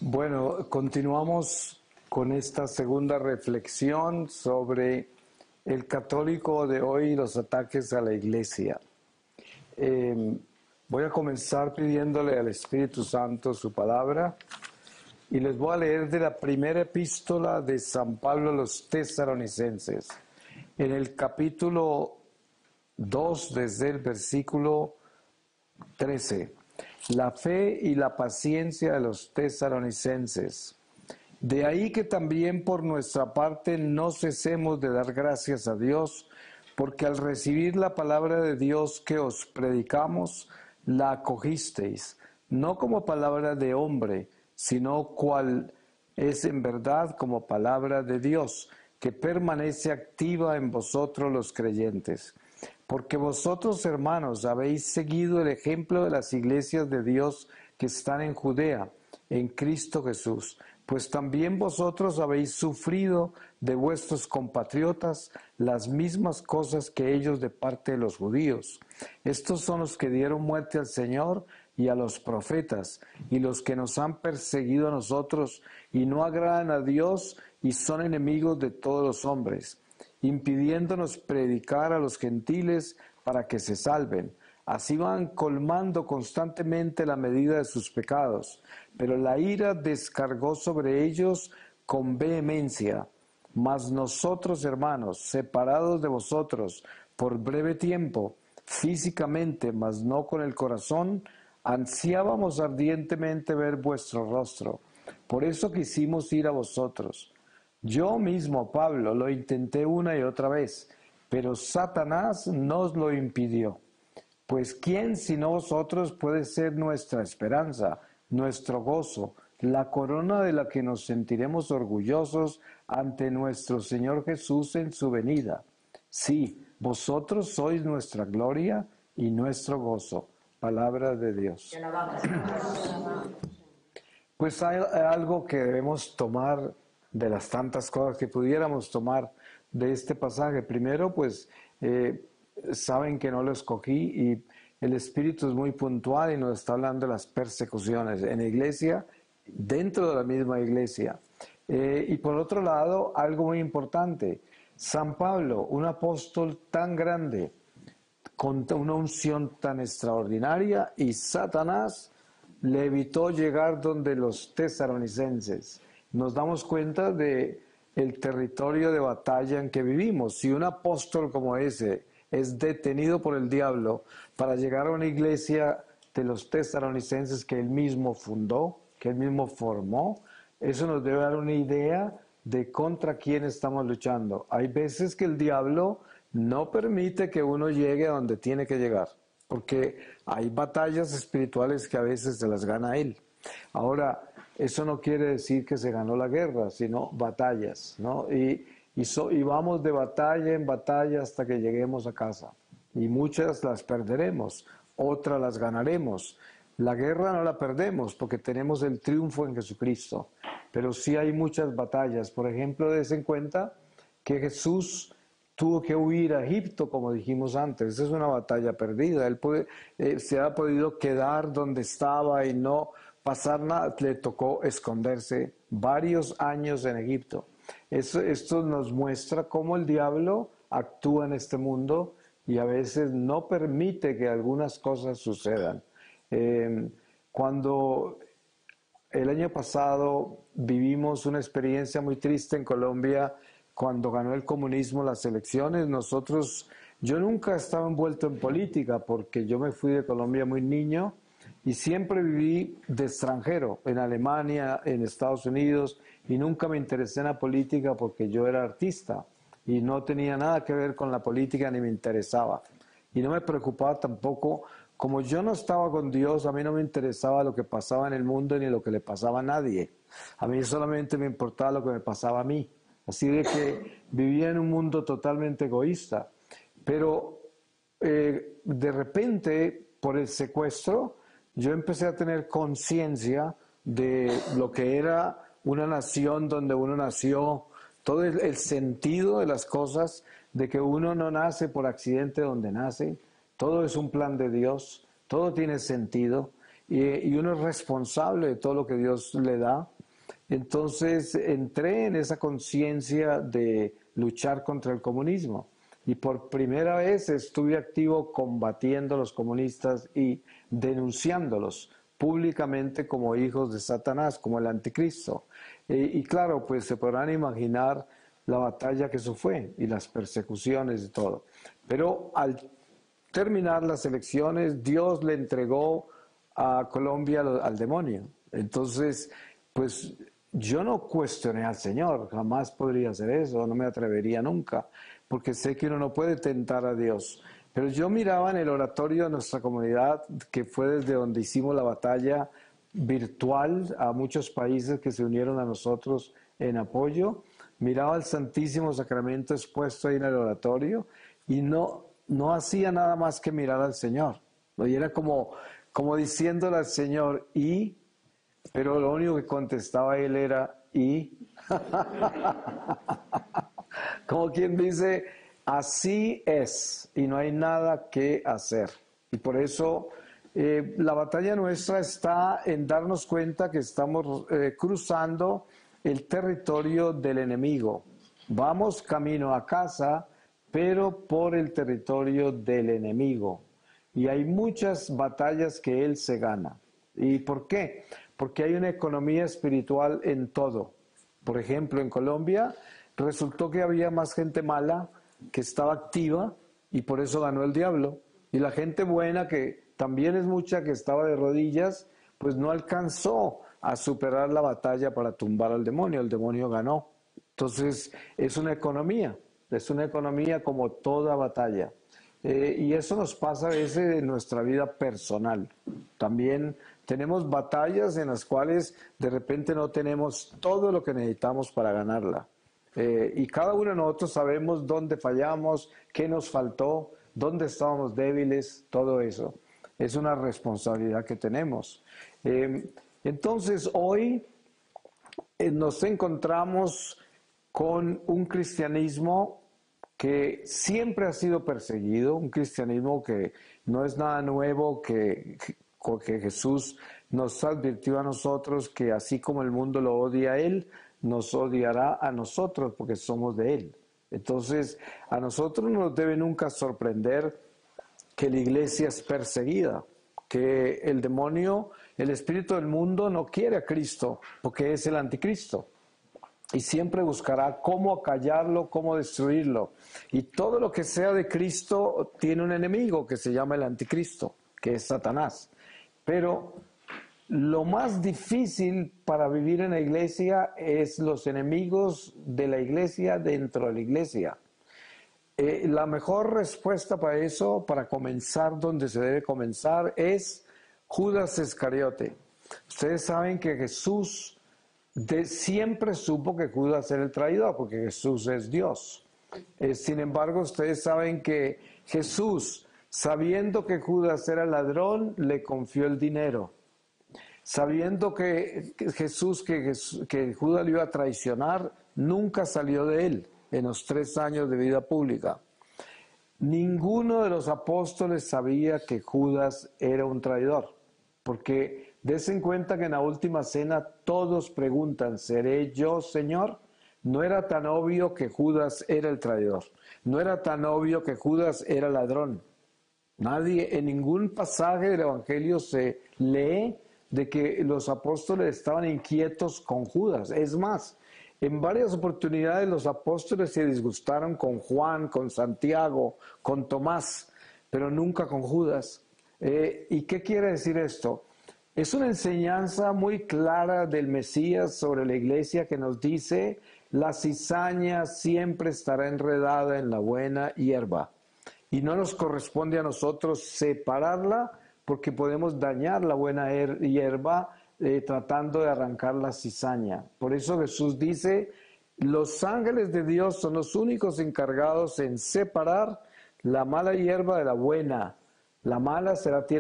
Bueno, continuamos con esta segunda reflexión sobre el católico de hoy y los ataques a la iglesia. Voy a comenzar pidiéndole al Espíritu Santo su palabra y les voy a leer de la primera epístola de San Pablo a los Tesalonicenses, en el capítulo 2, desde el versículo 13. La fe y la paciencia de los tesalonicenses. De ahí que también por nuestra parte no cesemos de dar gracias a Dios, porque al recibir la palabra de Dios que os predicamos, la acogisteis, no como palabra de hombre, sino cual es en verdad como palabra de Dios, que permanece activa en vosotros los creyentes. Porque vosotros, hermanos, habéis seguido el ejemplo de las iglesias de Dios que están en Judea, en Cristo Jesús, pues también vosotros habéis sufrido de vuestros compatriotas las mismas cosas que ellos de parte de los judíos. Estos son los que dieron muerte al Señor y a los profetas, y los que nos han perseguido a nosotros, y no agradan a Dios, y son enemigos de todos los hombres, impidiéndonos predicar a los gentiles para que se salven. Así van colmando constantemente la medida de sus pecados, pero la ira descargó sobre ellos con vehemencia. Mas nosotros, hermanos, separados de vosotros por breve tiempo, físicamente, mas no con el corazón, ansiábamos ardientemente ver vuestro rostro. Por eso quisimos ir a vosotros. Yo mismo, Pablo, lo intenté una y otra vez, pero Satanás nos lo impidió. Pues ¿quién sino vosotros puede ser nuestra esperanza, nuestro gozo, la corona de la que nos sentiremos orgullosos ante nuestro Señor Jesús en su venida? Sí, vosotros sois nuestra gloria y nuestro gozo. Palabra de Dios. Pues hay algo que debemos tomar de las tantas cosas que pudiéramos tomar de este pasaje. Primero, pues saben que no lo escogí y el Espíritu es muy puntual y nos está hablando de las persecuciones en la iglesia, dentro de la misma iglesia. Y por otro lado, algo muy importante, San Pablo, un apóstol tan grande, con una unción tan extraordinaria, y Satanás le evitó llegar donde los tesalonicenses. Nos damos cuenta de el territorio de batalla en que vivimos. Si un apóstol como ese es detenido por el diablo para llegar a una iglesia de los tesalonicenses que él mismo fundó, que él mismo formó, eso nos debe dar una idea de contra quién estamos luchando. Hay veces que el diablo no permite que uno llegue a donde tiene que llegar, porque hay batallas espirituales que a veces se las gana él. Ahora, eso no quiere decir que se ganó la guerra, sino batallas, ¿no? Y vamos de batalla en batalla hasta que lleguemos a casa. Y muchas las perderemos, otras las ganaremos. La guerra no la perdemos porque tenemos el triunfo en Jesucristo. Pero sí hay muchas batallas. Por ejemplo, des en cuenta que Jesús tuvo que huir a Egipto, como dijimos antes. Esa es una batalla perdida. Él se ha podido quedar donde estaba y no pasar nada. Le tocó esconderse varios años en Egipto. Esto nos muestra cómo el diablo actúa en este mundo y a veces no permite que algunas cosas sucedan. Cuando el año pasado vivimos una experiencia muy triste en Colombia, cuando ganó el comunismo las elecciones, yo nunca estaba envuelto en política porque yo me fui de Colombia muy niño y siempre viví de extranjero, en Alemania, en Estados Unidos, y nunca me interesé en la política porque yo era artista y no tenía nada que ver con la política ni me interesaba. Y no me preocupaba tampoco, como yo no estaba con Dios, a mí no me interesaba lo que pasaba en el mundo ni lo que le pasaba a nadie. A mí solamente me importaba lo que me pasaba a mí. Así de que vivía en un mundo totalmente egoísta. Pero de repente, por el secuestro, yo empecé a tener conciencia de lo que era una nación donde uno nació, todo el sentido de las cosas, de que uno no nace por accidente donde nace, todo es un plan de Dios, todo tiene sentido. y uno es responsable de todo lo que Dios le da. Entonces entré en esa conciencia de luchar contra el comunismo y por primera vez estuve activo combatiendo a los comunistas y denunciándolos públicamente como hijos de Satanás, como el anticristo. Y claro, pues se podrán imaginar la batalla que eso fue y las persecuciones y todo. Pero al terminar las elecciones, Dios le entregó a Colombia al demonio. Entonces, pues yo no cuestioné al Señor, jamás podría hacer eso, no me atrevería nunca, porque sé que uno no puede tentar a Dios. Pero yo miraba en el oratorio de nuestra comunidad, que fue desde donde hicimos la batalla virtual a muchos países que se unieron a nosotros en apoyo, miraba el Santísimo Sacramento expuesto ahí en el oratorio y no hacía nada más que mirar al Señor. Y era como diciéndole al Señor, pero lo único que contestaba él era, como quien dice, así es, y no hay nada que hacer. Y por eso la batalla nuestra está en darnos cuenta que estamos cruzando el territorio del enemigo. Vamos camino a casa, pero por el territorio del enemigo. Y hay muchas batallas que él se gana. ¿Y por qué? Porque hay una economía espiritual en todo. Por ejemplo, en Colombia resultó que había más gente mala que estaba activa y por eso ganó el diablo. Y la gente buena, que también es mucha, que estaba de rodillas, pues no alcanzó a superar la batalla para tumbar al demonio. El demonio ganó. Entonces, es una economía como toda batalla. Y eso nos pasa a veces en nuestra vida personal. También tenemos batallas en las cuales de repente no tenemos todo lo que necesitamos para ganarla. Y cada uno de nosotros sabemos dónde fallamos, qué nos faltó, dónde estábamos débiles, todo eso. Es una responsabilidad que tenemos. Entonces hoy nos encontramos con un cristianismo que siempre ha sido perseguido, un cristianismo que no es nada nuevo, que Jesús nos advirtió a nosotros que así como el mundo lo odia a Él, nos odiará a nosotros porque somos de Él. Entonces, a nosotros no nos debe nunca sorprender que la iglesia es perseguida, que el demonio, el espíritu del mundo no quiere a Cristo porque es el anticristo. Y siempre buscará cómo acallarlo, cómo destruirlo. Y todo lo que sea de Cristo tiene un enemigo que se llama el anticristo, que es Satanás. Pero lo más difícil para vivir en la iglesia es los enemigos de la iglesia dentro de la iglesia. La mejor respuesta para eso, para comenzar donde se debe comenzar, es Judas Iscariote. Ustedes saben que Jesús siempre supo que Judas era el traidor, porque Jesús es Dios. Sin embargo, ustedes saben que Jesús, sabiendo que Judas era ladrón, le confió el dinero. Sabiendo que Judas lo iba a traicionar, nunca salió de él en los 3 años de vida pública. Ninguno de los apóstoles sabía que Judas era un traidor, porque dense en cuenta que en la última cena todos preguntan, ¿seré yo, Señor? No era tan obvio que Judas era el traidor, no era tan obvio que Judas era ladrón. Nadie, en ningún pasaje del Evangelio se lee de que los apóstoles estaban inquietos con Judas. Es más, en varias oportunidades los apóstoles se disgustaron con Juan, con Santiago, con Tomás, pero nunca con Judas. ¿Y qué quiere decir esto? Es una enseñanza muy clara del Mesías sobre la iglesia que nos dice: la cizaña siempre estará enredada en la buena hierba. Y no nos corresponde a nosotros separarla, porque podemos dañar la buena hierba tratando de arrancar la cizaña. Por eso Jesús dice: los ángeles de Dios son los únicos encargados en separar la mala hierba de la buena. La mala será tierra